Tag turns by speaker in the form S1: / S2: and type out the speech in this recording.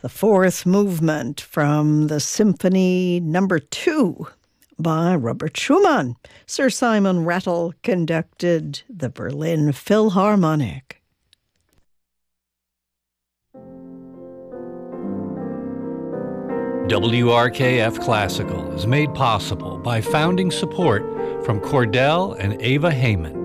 S1: the fourth movement from the Symphony Number 2 by Robert Schumann. Sir Simon Rattle conducted the Berlin Philharmonic.
S2: WRKF Classical is made possible by founding support from Cordell and Ava Heyman.